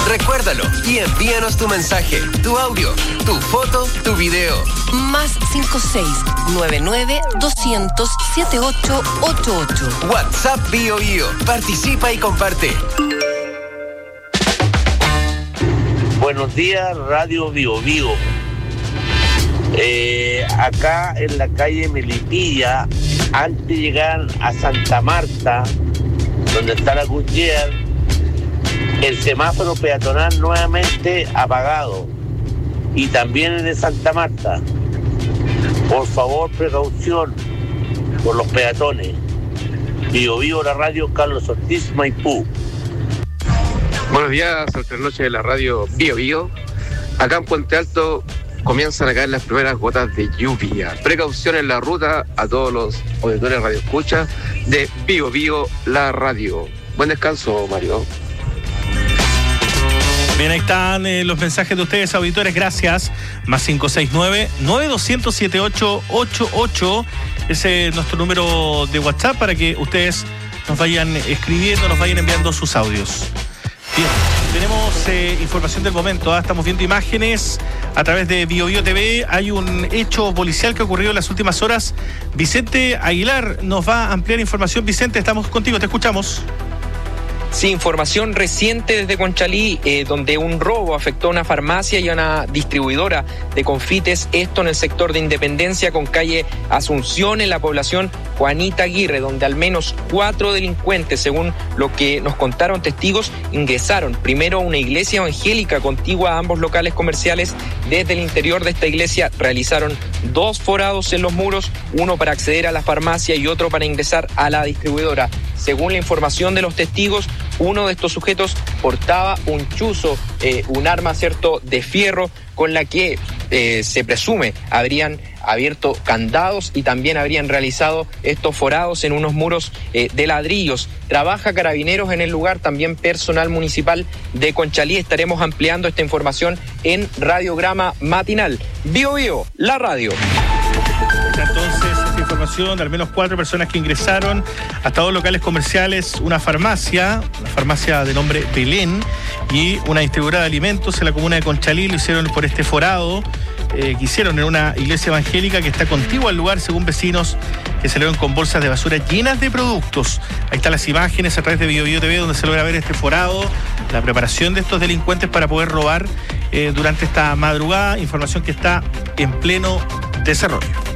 Recuérdalo y envíanos tu mensaje, tu audio, tu foto, tu video. Más 56-99-200-7888. WhatsApp Bio Bio. Participa y comparte. Buenos días, Radio Bio Bio. Acá en la calle Melipilla, antes de llegar a Santa Marta, donde está la Gutiérrez, el semáforo peatonal nuevamente apagado. Y también el de Santa Marta. Por favor, precaución por los peatones. Bio Bio, la radio Carlos Ortiz, Maipú. Buenos días, otra noche de la radio Bio Bio. Acá en Puente Alto comienzan a caer las primeras gotas de lluvia. Precaución en la ruta a todos los auditores radio escucha de Bio Bio, la radio. Buen descanso, Mario. Bien, ahí están los mensajes de ustedes, auditores, gracias. Más 569-9200-7888. Ese es nuestro número de WhatsApp para que ustedes nos vayan escribiendo, nos vayan enviando sus audios. Bien, tenemos información del momento, estamos viendo imágenes a través de Bio Bio TV. Hay un hecho policial que ha ocurrido en las últimas horas. Vicente Aguilar nos va a ampliar información. Vicente, estamos contigo, te escuchamos. Sí, información reciente desde Conchalí, donde un robo afectó a una farmacia y a una distribuidora de confites, esto en el sector de Independencia con calle Asunción, en la población Juanita Aguirre, donde al menos 4 delincuentes, según lo que nos contaron testigos, ingresaron primero a una iglesia evangélica contigua a ambos locales comerciales. Desde el interior de esta iglesia realizaron 2 forados en los muros, uno para acceder a la farmacia y otro para ingresar a la distribuidora. Según la información de los testigos, uno de estos sujetos portaba un chuzo, un arma, ¿cierto?, de fierro, con la que se presume habrían abierto candados y también habrían realizado estos forados en unos muros de ladrillos. Trabaja Carabineros en el lugar, también personal municipal de Conchalí. Estaremos ampliando esta información en Radiograma Matinal. Bio Bio, la radio. Entonces, esta información de al menos 4 personas que ingresaron hasta 2 locales comerciales, una farmacia de nombre Belén y una distribuidora de alimentos en la comuna de Conchalí. Lo hicieron por este forado que hicieron en una iglesia evangélica que está contigua al lugar, según vecinos que salieron con bolsas de basura llenas de productos. Ahí están las imágenes a través de Bio Bio TV, donde se logra ver este forado, la preparación de estos delincuentes para poder robar durante esta madrugada. Información que está en pleno desarrollo.